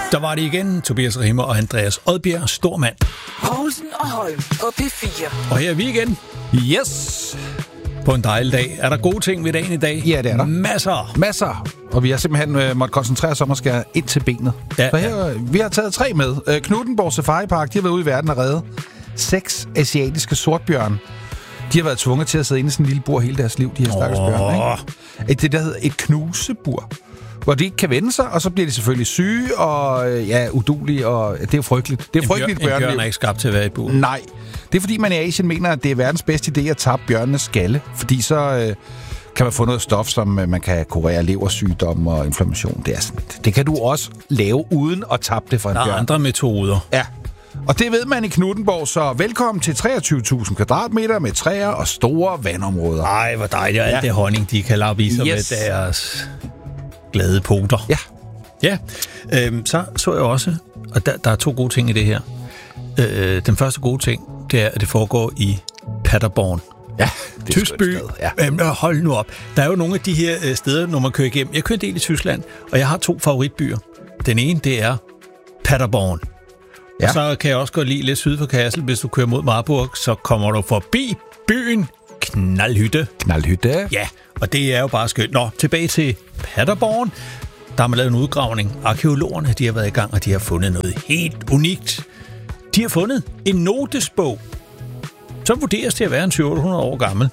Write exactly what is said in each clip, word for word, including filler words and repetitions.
Der var det igen, Tobias Rahimmer og Andreas Odbjerg, stor mand. Poulsen og Holm på P fire. Og her er vi igen. Yes! På en dejlig dag. Er der gode ting ved dagen i dag? Ja, det er der. Masser. Masser. Og vi har simpelthen øh, måttet koncentrere os om at skære ind til benet. Ja, Så her, ja. vi har taget tre med. Øh, Knuthenborg Safari Park, de har været ude i verden og reddet seks asiatiske sortbjørn. De har været tvunget til at sidde inde i sådan en lille bur hele deres liv, de her stakkels Åh. bjørn. Ikke? Et, det, der hedder et knusebur, hvor de ikke kan vende sig, og så bliver de selvfølgelig syge og øh, ja, udulige, og det er jo frygteligt. Det er En frygteligt bjørn, en bjørneliv. bjørn er ikke skabt til at være i bur. Nej. Det er fordi, man i Asien mener, at det er verdens bedste idé at tabe bjørnenes skalle, fordi så øh, kan man få noget stof, som øh, man kan kurere leversygdomme og inflammation. Det, er sådan, det kan du også lave uden at tabe det fra en Der er bjørn. andre metoder. Ja. Og det ved man i Knuthenborg, så velkommen til treogtyve tusind kvadratmeter med træer og store vandområder. Ej, hvor dejligt. Og alt Ja. det honning, de kan lappe i sig Yes. med deres glade poter. Ja. Ja, øhm, så så jeg også, og der, der er to gode ting i det her. Øh, den første gode ting, det er, at det foregår i Paderborn. Ja, det er Tysk sgu et by. sted, ja. Øhm, hold nu op. Der er jo nogle af de her øh, steder, når man kører igennem. Jeg kører en del i Tyskland, og jeg har to favoritbyer. Den ene, det er Paderborn. Ja. Og så kan jeg også godt lide lidt syd for Kassel. Hvis du kører mod Marburg, så kommer du forbi byen Knaldhytte. Knaldhytte. Ja, og det er jo bare skønt. Nå, tilbage til Paderborn. Der har man lavet en udgravning. Arkeologerne, de har været i gang, og de har fundet noget helt unikt. De har fundet en notesbog, som vurderes til at være en syv hundrede år gammel.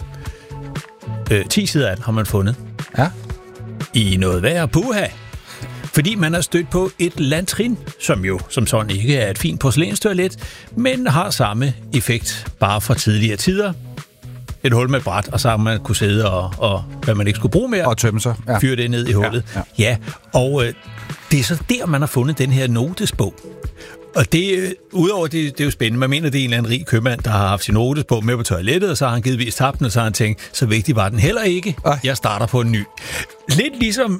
Øh, ti sider af den har man fundet. Ja. I noget værre puha. Fordi man har stødt på et lantrin, som jo som sådan ikke er et fint porcelænstoilet, men har samme effekt bare fra tidligere tider. Et hul med et bræt, og så har man kunne sidde og, og hvad man ikke skulle bruge mere, Og tømme sig. Ja. fyre det ned i hullet. Ja, Ja, ja. Og øh, det er så der, man har fundet den her notesbog. Og det, øh, udover det, det er jo spændende. Man mener, det er en eller anden rig købmand, der har haft sin notesbog med på toilettet, og så har han givetvis tabt den, og så har han tænkt, så vigtig var den heller ikke. Ej. Jeg starter på en ny. Lidt ligesom,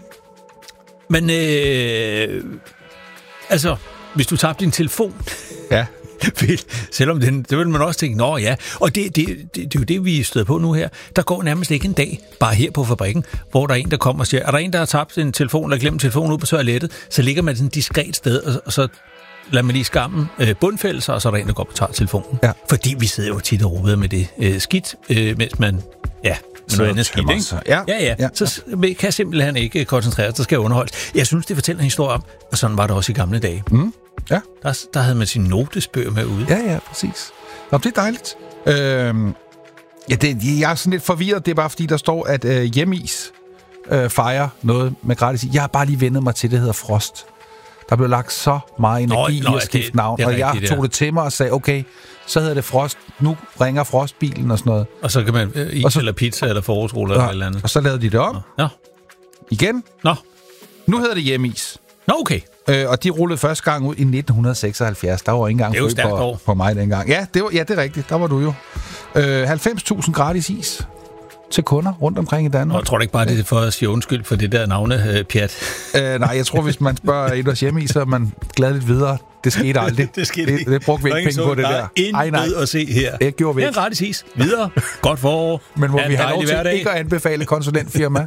men øh, altså, hvis du tabte din telefon, Ja. selvom den, det vil man også tænke, nå ja. Og det, det, det, det er jo det, vi støder på nu her. Der går nærmest ikke en dag, bare her på fabrikken, hvor der er en, der kommer og siger, er der en, der har tabt en telefon, eller glemt telefonen ud på toilettet, så ligger man sådan et diskret sted, og, og så lader man lige skammen øh, bundfælde sig, og så er der en, der går og tager telefonen. Ja. Fordi vi sidder jo tit og råder med det øh, skidt, øh, mens man, ja, med noget andet skidt, tømmer ikke? sig. Ja. Ja, ja. Ja. Så kan jeg simpelthen ikke koncentrere sig, der skal underholdes. Jeg synes, det fortæller en historie om, og sådan var det også i gamle dage. Mm. Ja. Der, der havde man sin notesbøger med ude. Ja, ja, præcis. Nå, det er dejligt. Øhm, ja, det, jeg er sådan lidt forvirret. Det er bare fordi, der står, at øh, Hjemmeis øh, fejrer noget med gratis. Jeg har bare lige vendet mig til, det hedder Frost. Der blev lagt så meget energi Nå, nå, i at skifte det- navn, det er og jeg rigtigt, tog ja. det til mig og sagde, okay, så hedder det Frost. Nu ringer Frostbilen og sådan noget. Og så kan man øh, is Og så- eller pizza eller forårsruller eller et eller andet. Og så lavede de det om Nå, igen. nå, Nu hedder det Hjemmeis. nå okay. Øh, og de rullede første gang ud i nitten seksoghalvfjerds. Der var ikke engang Det er jo født stærkt på, år. på mig dengang. Ja, det var, ja, det er rigtigt. Der var du jo. Øh, halvfems tusind gratis is til kunder rundt omkring i Danmark. Og jeg tror ikke bare, det er for at sige undskyld for det der navne, øh, pjat. Øh, nej, jeg tror, hvis man spørger Edvards Hjemme i, så er man glad lidt videre. Det skete aldrig. Det skete det, ikke. det brugte vi ikke penge på, det der. Ej, nej. at se her. Det gjorde vi Det er ikke. en gratis is. Videre. Godt forår. Men må Ha' en vi have lov dejlig til hverdag. ikke at anbefale konsulentfirma?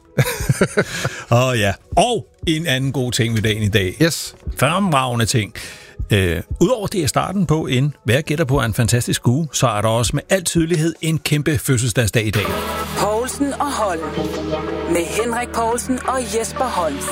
Åh oh, ja. Og en anden god ting ved dagen i dag. Yes. Fremragende ting. Øh, Udover det er starten på en, hvad jeg gætter på er en fantastisk uge, så er der også med al tydelighed en kæmpe fødselsdagsdag i dag. Poulsen og Holm. Med Henrik Poulsen og Jesper Holm.